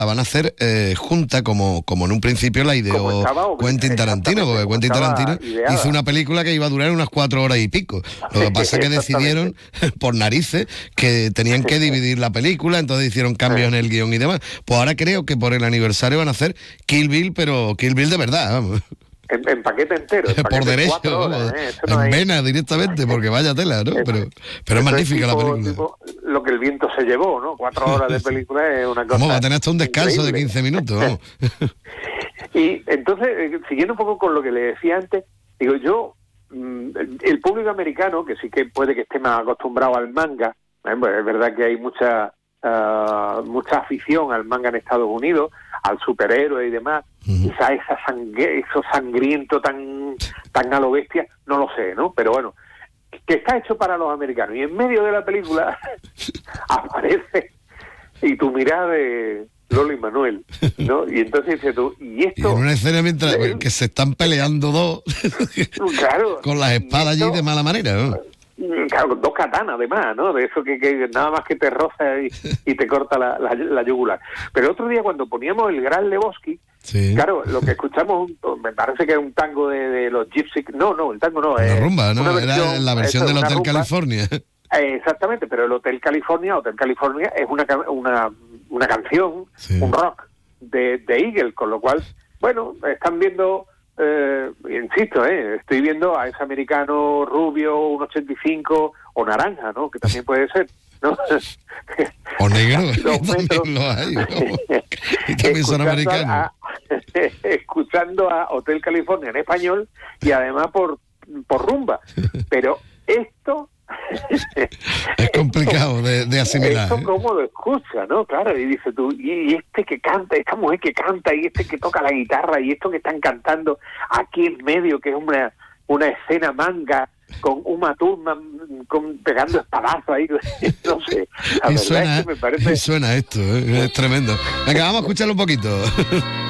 van a hacer junta, como en un principio la ideó Quentin Tarantino, porque Quentin Tarantino hizo una película que iba a durar unas 4 horas y pico. Lo que pasa es que decidieron, por narices, que tenían que dividir la película, entonces hicieron cambios en el guión y demás. Pues ahora creo que por el aniversario van a hacer Kill Bill, pero Kill Bill de verdad, vamos. En paquete entero. En por derecho, horas, en vena directamente, porque vaya tela, ¿no? Pero es magnífica la película. Tipo, lo que el viento se llevó, ¿no? 4 horas de película es una cosa. ¿Cómo va a tener hasta un descanso increíble de 15 minutos? Vamos. Y entonces, siguiendo un poco con lo que le decía antes, digo, yo, el público americano, que sí que puede que esté más acostumbrado al manga, es verdad que hay mucha afición al manga en Estados Unidos, al superhéroe y demás, quizá eso sangriento tan a lo bestia, no lo sé, ¿no? Pero bueno, que está hecho para los americanos, y en medio de la película aparece y tu mirada de Lolo y Manuel, ¿no? Y entonces dices tú, y esto... Y en una escena mientras que se están peleando dos, claro, con las espadas allí de mala manera, ¿no? Claro, con 2 katanas además, ¿no? De eso que nada más que te roza y te corta la yugular. Pero el otro día cuando poníamos el Gran Lebowski, sí, claro, lo que escuchamos, me parece que era un tango de los Gypsy... No, el tango no. La rumba, ¿no? Era la versión del Hotel rumba. California. Exactamente, pero el Hotel California es una canción, sí, un rock de Eagle, con lo cual, bueno, están viendo... insisto, estoy viendo a ese americano rubio, 1,85 o naranja, ¿no? Que también puede ser, ¿no? O negro, también lo hay, ¿no? Y también son americanos. Escuchando a Hotel California en español y además por rumba. Pero esto... es complicado de asimilar. Esto cómo lo escucha, ¿no? Claro, y dices tú, y este que canta, esta mujer que canta, y este que toca la guitarra, y esto que están cantando aquí en medio, que es una escena manga, con Uma Thurman pegando espadazos ahí, no sé. La verdad es que me parece... suena esto, es tremendo. Venga, vamos a escucharlo un poquito.